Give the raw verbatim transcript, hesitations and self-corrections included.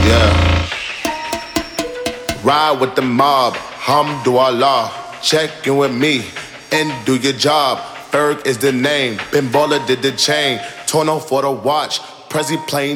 Yeah. Ride with the mob, hamdulillah. Check in with me and do your job. Ferg is the name, Ben Baller did the chain. Torno for the watch, Prezi playing